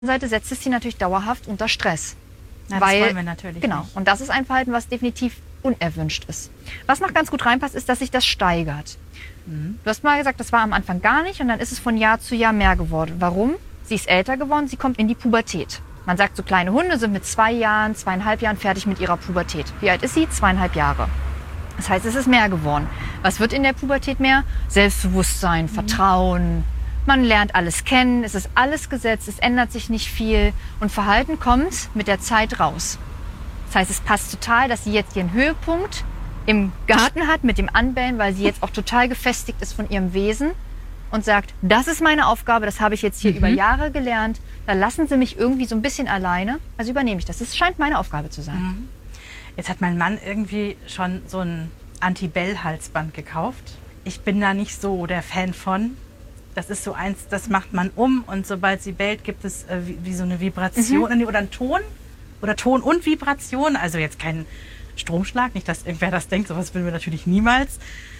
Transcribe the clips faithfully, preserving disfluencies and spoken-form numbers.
Seite setzt es sie natürlich dauerhaft unter Stress. Na, weil, das wollen wir natürlich Genau. nicht. Und das ist ein Verhalten, was definitiv unerwünscht ist. Was noch ganz gut reinpasst, ist, dass sich das steigert. Mhm. Du hast mal gesagt, das war am Anfang gar nicht und dann ist es von Jahr zu Jahr mehr geworden. Warum? Sie ist älter geworden, sie kommt in die Pubertät. Man sagt, so kleine Hunde sind mit zwei Jahren, zweieinhalb Jahren fertig mit ihrer Pubertät. Wie alt ist sie? Zweieinhalb Jahre. Das heißt, es ist mehr geworden. Was wird in der Pubertät mehr? Selbstbewusstsein, mhm. Vertrauen. Man lernt alles kennen, es ist alles gesetzt, es ändert sich nicht viel und Verhalten kommt mit der Zeit raus. Das heißt, es passt total, dass sie jetzt ihren Höhepunkt im Garten hat mit dem Anbellen, weil sie jetzt auch total gefestigt ist von ihrem Wesen und sagt, das ist meine Aufgabe, das habe ich jetzt hier mhm. über Jahre gelernt, da lassen Sie mich irgendwie so ein bisschen alleine, also übernehme ich das. Das scheint meine Aufgabe zu sein. Mhm. Jetzt hat mein Mann irgendwie schon so ein Anti-Bell-Halsband gekauft. Ich bin da nicht so der Fan von. Das ist so eins, das macht man um und sobald sie bellt, gibt es äh, wie, wie so eine Vibration mhm. oder ein Ton oder Ton und Vibration. Also jetzt kein Stromschlag, nicht, dass irgendwer das denkt, sowas will wir natürlich niemals.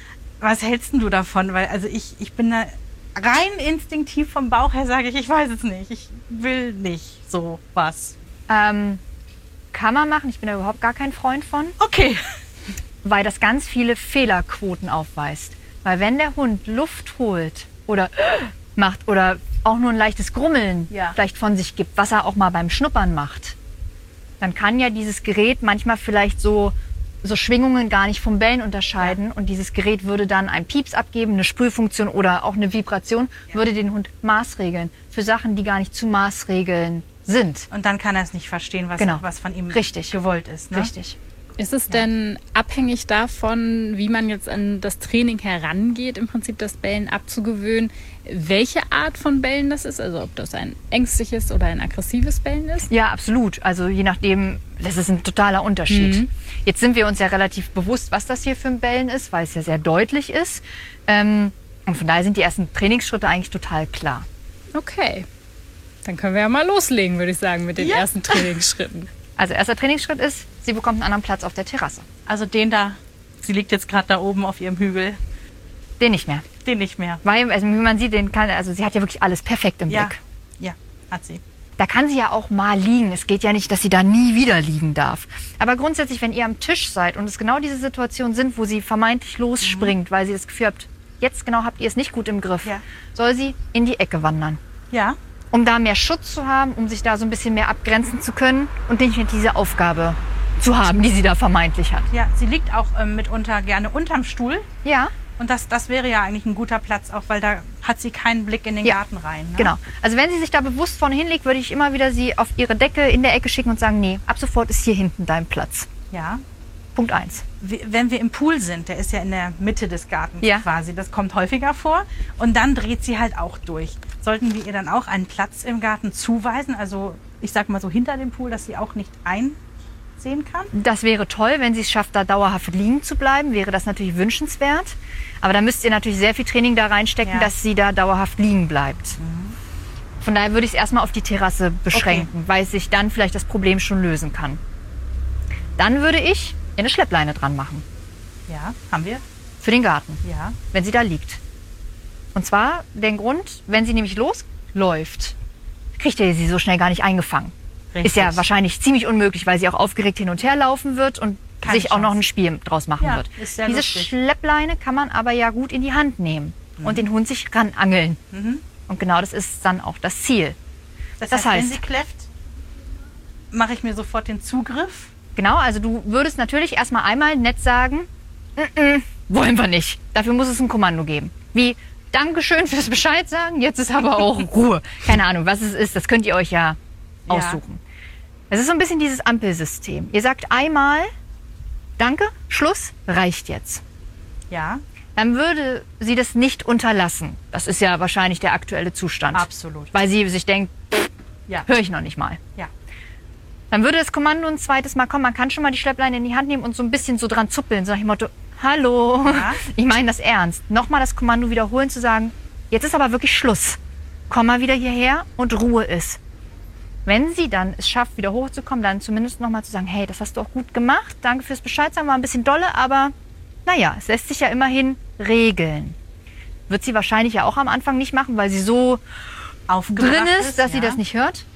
Was hältst du davon? Weil also ich, ich bin da rein instinktiv vom Bauch her, sage ich, ich weiß es nicht. Ich will nicht so was. Ähm, kann man machen, ich bin da überhaupt gar kein Freund von. Okay. Weil das ganz viele Fehlerquoten aufweist. Weil wenn der Hund Luft holt oder macht oder auch nur ein leichtes Grummeln ja. vielleicht von sich gibt, was er auch mal beim Schnuppern macht, dann kann ja dieses Gerät manchmal vielleicht so, so Schwingungen gar nicht vom Bellen unterscheiden ja. und dieses Gerät würde dann einen Pieps abgeben, eine Sprühfunktion oder auch eine Vibration, ja. würde den Hund maßregeln für Sachen, die gar nicht zu maßregeln sind. Und dann kann er es nicht verstehen, was, genau. was von ihm Richtig. gewollt ist. Ne? Richtig. Ist es denn abhängig davon, wie man jetzt an das Training herangeht, im Prinzip das Bellen abzugewöhnen, welche Art von Bellen das ist? Also ob das ein ängstliches oder ein aggressives Bellen ist? Ja, absolut. Also je nachdem, das ist ein totaler Unterschied. Mhm. Jetzt sind wir uns ja relativ bewusst, was das hier für ein Bellen ist, weil es ja sehr deutlich ist. Ähm, und von daher sind die ersten Trainingsschritte eigentlich total klar. Okay, dann können wir ja mal loslegen, würde ich sagen, mit den ja. ersten Trainingsschritten. Also erster Trainingsschritt ist, sie bekommt einen anderen Platz auf der Terrasse. Also den da, sie liegt jetzt gerade da oben auf ihrem Hügel. Den nicht mehr. Den nicht mehr. Weil, also wie man sieht, den kann, also sie hat ja wirklich alles perfekt im ja. Blick. Ja, hat sie. Da kann sie ja auch mal liegen. Es geht ja nicht, dass sie da nie wieder liegen darf. Aber grundsätzlich, wenn ihr am Tisch seid und es genau diese Situationen sind, wo sie vermeintlich losspringt, mhm. weil sie das Gefühl habt, jetzt genau habt ihr es nicht gut im Griff, ja. soll sie in die Ecke wandern. Ja. Um da mehr Schutz zu haben, um sich da so ein bisschen mehr abgrenzen zu können und nicht mehr diese Aufgabe zu haben, die sie da vermeintlich hat. Ja, sie liegt auch ähm, mitunter gerne unterm Stuhl. Ja. Und das, das wäre ja eigentlich ein guter Platz, auch weil da hat sie keinen Blick in den ja. Garten rein. Ne? Genau. Also wenn sie sich da bewusst vorne hinlegt, würde ich immer wieder sie auf ihre Decke in der Ecke schicken und sagen, nee, ab sofort ist hier hinten dein Platz. Ja. Punkt eins. Wenn wir im Pool sind, der ist ja in der Mitte des Gartens ja. quasi, das kommt häufiger vor. Und dann dreht sie halt auch durch. Sollten wir ihr dann auch einen Platz im Garten zuweisen, also ich sag mal so hinter dem Pool, dass sie auch nicht einsehen kann? Das wäre toll, wenn sie es schafft, da dauerhaft liegen zu bleiben, wäre das natürlich wünschenswert. Aber da müsst ihr natürlich sehr viel Training da reinstecken, ja. dass sie da dauerhaft liegen bleibt. Mhm. Von daher würde ich es erstmal auf die Terrasse beschränken, okay. weil sich dann vielleicht das Problem schon lösen kann. Dann würde ich eine Schleppleine dran machen. Ja, haben wir. Für den Garten, ja. wenn sie da liegt. Und zwar den Grund, wenn sie nämlich losläuft, kriegt ihr sie so schnell gar nicht eingefangen. Richtig. Ist ja wahrscheinlich ziemlich unmöglich, weil sie auch aufgeregt hin und her laufen wird und Keine sich Chance. auch noch ein Spiel draus machen ja, wird. Ist sehr Diese lustig. Schleppleine kann man aber ja gut in die Hand nehmen mhm. und den Hund sich ranangeln. Mhm. Und genau das ist dann auch das Ziel. Das, das heißt, heißt, wenn sie kläfft, mache ich mir sofort den Zugriff. Genau, also du würdest natürlich erstmal einmal nett sagen, N -n, wollen wir nicht. Dafür muss es ein Kommando geben. Wie, Dankeschön fürs Bescheid sagen, jetzt ist aber auch Ruhe. Keine Ahnung, was es ist, das könnt ihr euch ja, ja. aussuchen. Es ist so ein bisschen dieses Ampelsystem. Ihr sagt einmal, danke, Schluss, reicht jetzt. Ja. Dann würde sie das nicht unterlassen. Das ist ja wahrscheinlich der aktuelle Zustand. Absolut. Weil sie sich denkt, ja. höre ich noch nicht mal. Ja. Dann würde das Kommando ein zweites Mal kommen. Man kann schon mal die Schleppleine in die Hand nehmen und so ein bisschen so dran zuppeln. So nach dem Motto, hallo, ja. ich meine das ernst. Nochmal das Kommando wiederholen, zu sagen, jetzt ist aber wirklich Schluss. Komm mal wieder hierher und Ruhe ist. Wenn sie dann es schafft, wieder hochzukommen, dann zumindest nochmal zu sagen, hey, das hast du auch gut gemacht. Danke fürs Bescheid sagen, war ein bisschen dolle, aber naja, es lässt sich ja immerhin regeln. Wird sie wahrscheinlich ja auch am Anfang nicht machen, weil sie so drin ist, dass ja. sie das nicht hört.